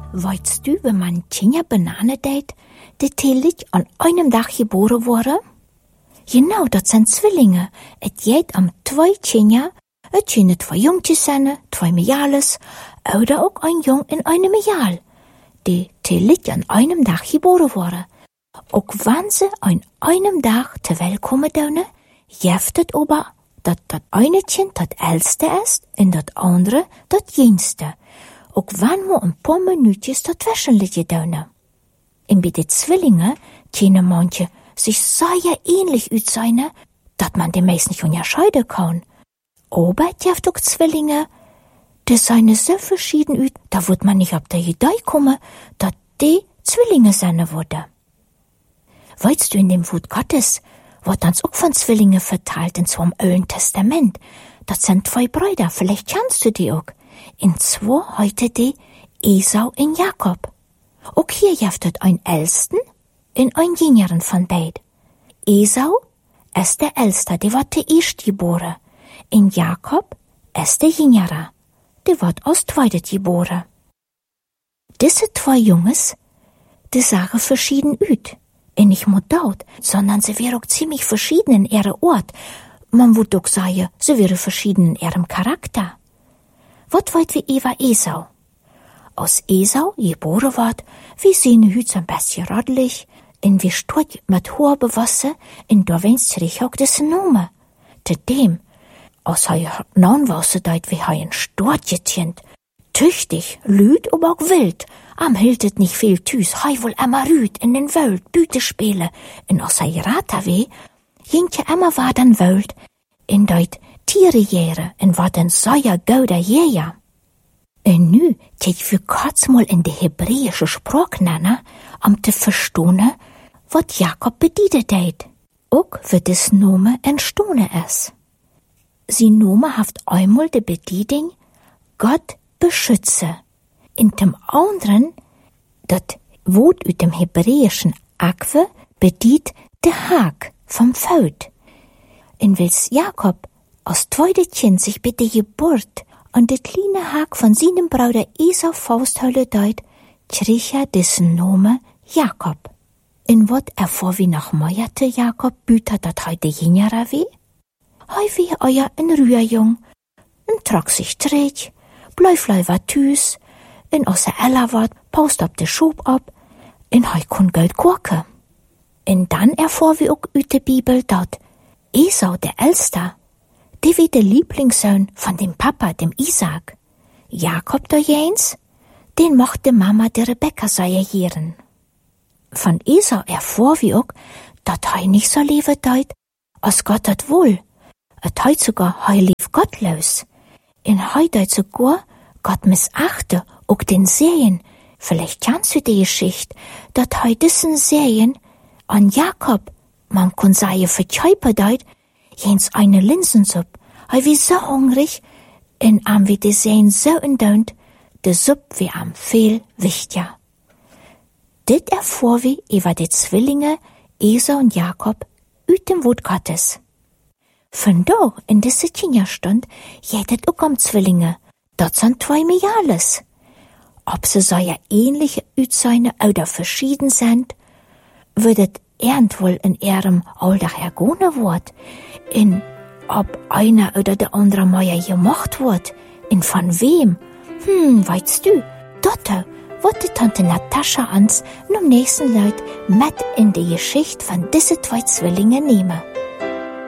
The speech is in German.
Weißt du, wenn man Kinder Banane deit, die täglich an einem Tag geboren wurde? Genau, das sind Zwillinge. Es geht um 2 Kinder. Es können 2 Jungtjes sein, 2 Mädels, oder auch ein Jung in einem Mädel, die täglich an einem Tag geboren wurde. Auch wenn sie an einem Tag zur Welt kommen dürfen, jeftet aber, dass das eine Kind das älteste ist und das andere das jüngste. Auch wenn wir ein paar Minuten dazwischen liegen dürfen. Und bei den Zwillingen können manche sich sehr ähnlich sein, dass man die meisten nicht unterscheiden kann. Aber es gibt auch Zwillinge, die seien so verschieden, da wird man nicht auf die Idee kommen, dass die Zwillinge sein würden. Weißt du, in dem Wort Gottes wird uns auch von Zwillingen verteilt, und zwar im Alten Testament. Das sind 2 Brüder, vielleicht kennst du die auch. Und zwar heute die Esau und Jakob. Auch hier gibt es einen Ältesten und einen Jüngeren von beiden. Esau ist der Älteste, der wird der Erste geboren. Und Jakob ist der Jüngere, der wird als Zweiter geboren. Diese 2 Jungs, die sagen verschieden aus. Und nicht nur dort, sondern sie wären auch ziemlich verschieden in ihrem Ort. Man würde auch sagen, sie wären verschieden in ihrem Charakter. Was wollt wie Eva Esau? Aus Esau geboren wird, wie seine Hüte ein bisschen rodelig, und wie Sturz mit Haar bewassen, und da wenn's sich auch das Name. Zu dem, aus er non wasse deit wie ein Stortjetjent, tüchtig, lüd, aber auch wild, am hiltet nicht viel Tüs, hei wohl immer rüd in den Welt, Büte spiele, und aus er Rata weh, jintje immer war dann Welt, in deit Tiere järe, und war den säuer gauder Jäger. Und nu, tät für kurz mal in die hebräische Sprache nennen, te verstehen, wat Jakob bediente deit. Auch wird das Nome entstone es. Sie Nome haft einmal de Bedieding, Gott beschütze. In dem anderen, dat Wort ut dem hebräischen Akwe, bedient de Hag vom Feld. In wils Jakob aus zweite Kind sich bei der Geburt an de kleine Hag von seinem Bruder Esau Fausthölle deut, krieg er dessen Nome Jakob. In wat erfor wie noch meierte Jakob büter dat heute jüngerer weh? Hei wie euer en Rührjung, en trag sich träg, Bläuflei war tüs, en osse Ella wart, paust ab de Schob ab, en hei kun Geld Gurke. En dann erfor wie auch üt de Bibel dat Esau der Älster, die wie der Lieblingssohn von dem Papa, dem Isaak. Jakob der Jens, den mochte Mama der Rebekka sei hieren. Von Esau erfor wie auch, dat hei nicht so lebe deut, als Gott dat wohl. Et heut sogar hei lief gottlos. In hei deut sogar Gott missachte auch den Serien. Vielleicht kennst du die Geschichte, dat hei dissen Serien an Jakob, man kun sagen verkäuper deut, jens eine Linsensupp. Hei wie so hungrig, in am wie die Serien so indaunt, de Supp wie am viel wichtiger. Dit erfuhr wie über die Zwillinge Esau und Jakob üt dem Wort Gottes. Von da in diese Kinderstund jedet auch Zwillinge, dat sind 2 Mädels. Ob sie so ja ähnliche Ütseine oder verschieden sind, würdet wohl in ihrem Alltag ergone wird, in ob einer oder der andere Meier gemocht wird, in von wem, weißt du, Dotte, wird die Tante Natascha ans, nun nächsten Leut mit in die Geschichte von diese 2 Zwillinge nehmen.